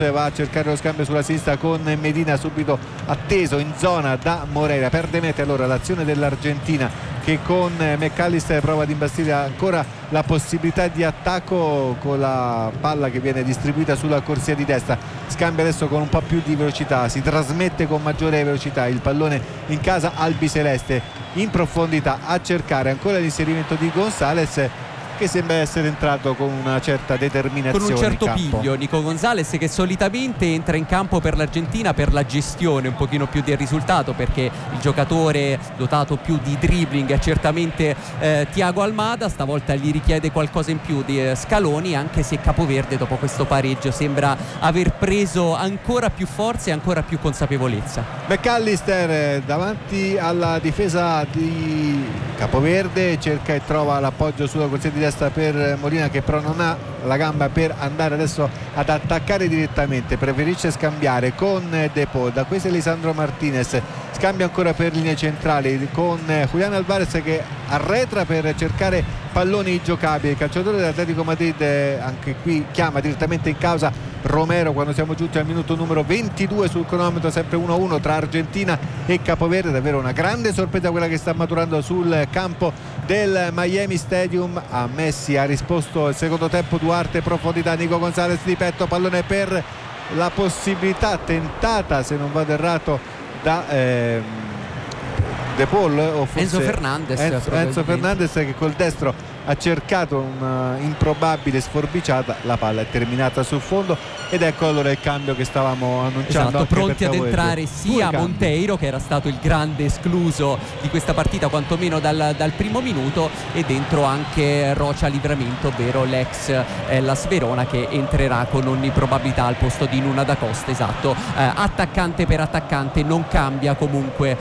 va a cercare lo scambio sulla sinistra con Medina, subito atteso in zona da Moreira, perde mete. Allora l'azione dell'Argentina che con McAllister prova ad imbastire ancora la possibilità di attacco con la palla che viene distribuita sulla corsia di destra, scambia adesso con un po' più di velocità, si trasmette con maggiore velocità il pallone in casa albiceleste in profondità a cercare ancora l'inserimento di Gonzalez, che sembra essere entrato con una certa determinazione, con un certo in campo. piglio. Nico Gonzalez, che solitamente entra in campo per l'Argentina per la gestione un pochino più del risultato, perché il giocatore dotato più di dribbling è certamente Thiago Almada. Stavolta gli richiede qualcosa in più di Scaloni, anche se Capoverde dopo questo pareggio sembra aver preso ancora più forza e ancora più consapevolezza. McAllister davanti alla difesa di Capoverde cerca e trova l'appoggio sulla corsia di destra per Molina, che però non ha la gamba per andare adesso ad attaccare direttamente, preferisce scambiare con De Paul. Da questo Lisandro Martinez scambia ancora per linee centrali con Julián Álvarez che arretra per cercare palloni giocabili. Il calciatore dell'Atletico Madrid anche qui chiama direttamente in causa Romero quando siamo giunti al minuto numero 22 sul cronometro, sempre 1-1 tra Argentina e Capoverde. Davvero una grande sorpresa quella che sta maturando sul campo del Miami Stadium. A Messi ha risposto il secondo tempo Duarte, profondità, Nico Gonzalez di petto, pallone per la possibilità tentata, se non vado errato, da De Paul o forse Enzo Fernandez che col destro ha cercato un'improbabile sforbiciata, la palla è terminata sul fondo ed ecco allora il cambio che stavamo annunciando. Esatto, pronti ad entrare sia Monteiro, che era stato il grande escluso di questa partita quantomeno dal primo minuto, e dentro anche Rocha Livramento, ovvero l'ex Hellas Verona, che entrerà con ogni probabilità al posto di Nuno da Costa. Esatto, attaccante per attaccante, non cambia comunque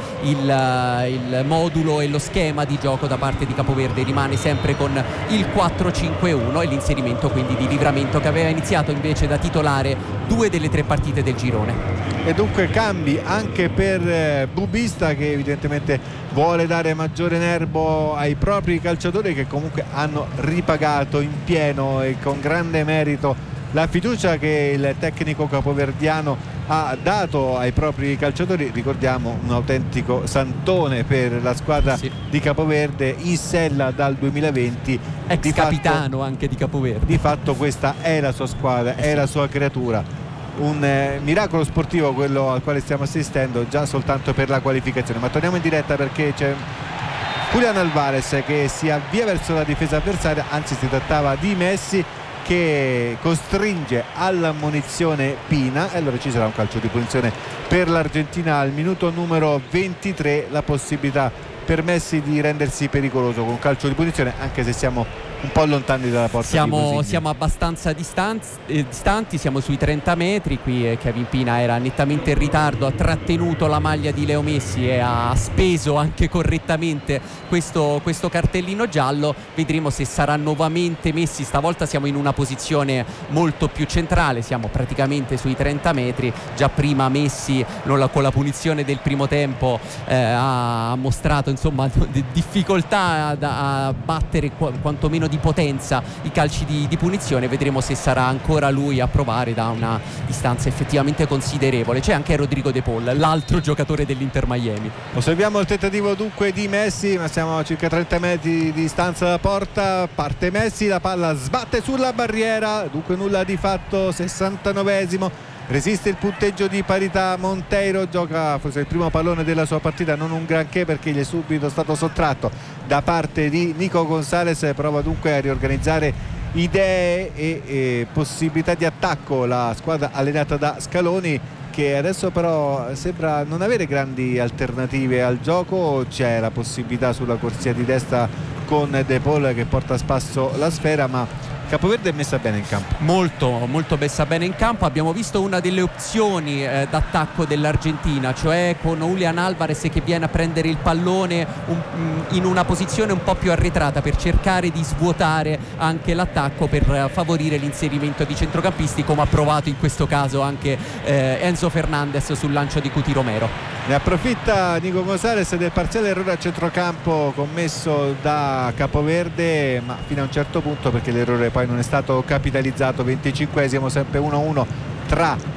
il modulo e lo schema di gioco da parte di Capoverde, rimane sempre con il 4-5-1 e l'inserimento quindi di Livramento, che aveva iniziato invece da titolare 2 delle 3 partite del girone. E dunque cambi anche per Bubista, che evidentemente vuole dare maggiore nervo ai propri calciatori, che comunque hanno ripagato in pieno e con grande merito la fiducia che il tecnico capoverdiano ha dato ai propri calciatori. Ricordiamo un autentico santone per la squadra di Capoverde, in sella dal 2020, ex capitano anche di Capoverde. Di fatto questa è la sua squadra, è la sua creatura. Un miracolo sportivo quello al quale stiamo assistendo già soltanto per la qualificazione. Ma torniamo in diretta perché c'è Julián Álvarez che si avvia verso la difesa avversaria, anzi si trattava di Messi che costringe all'ammonizione Pina, e allora ci sarà un calcio di punizione per l'Argentina al minuto numero 23, la possibilità per Messi di rendersi pericoloso con un calcio di punizione, anche se siamo un po' lontani dalla porta. Siamo abbastanza distanti, siamo sui 30 metri. Qui Kevin Pina era nettamente in ritardo, ha trattenuto la maglia di Leo Messi e ha speso anche correttamente questo cartellino giallo. Vedremo se sarà nuovamente Messi. Stavolta siamo in una posizione molto più centrale, siamo praticamente sui 30 metri. Già prima Messi con la punizione del primo tempo ha mostrato insomma difficoltà a battere quantomeno di potenza i calci di punizione. Vedremo se sarà ancora lui a provare da una distanza effettivamente considerevole. C'è anche Rodrigo De Paul, l'altro giocatore dell'Inter Miami. Osserviamo il tentativo dunque di Messi, ma siamo a circa 30 metri di distanza dalla porta. Parte Messi, la palla sbatte sulla barriera, dunque nulla di fatto. 69esimo, resiste il punteggio di parità. Monteiro gioca forse il primo pallone della sua partita, non un granché perché gli è subito stato sottratto da parte di Nico Gonzalez. Prova dunque a riorganizzare idee e possibilità di attacco la squadra allenata da Scaloni, che adesso però sembra non avere grandi alternative al gioco. C'è la possibilità sulla corsia di destra con De Paul che porta a spasso la sfera, ma Capoverde è messa bene in campo, molto messa bene in campo. Abbiamo visto una delle opzioni d'attacco dell'Argentina, cioè con Julián Álvarez che viene a prendere il pallone in una posizione un po' più arretrata per cercare di svuotare anche l'attacco, per favorire l'inserimento di centrocampisti, come ha provato in questo caso anche Enzo Fernandez sul lancio di Cuti Romero. Ne approfitta Nico Gonzalez del parziale errore a centrocampo commesso da Capoverde, ma fino a un certo punto, perché l'errore poi non è stato capitalizzato. 25esimo, sempre 1-1 tra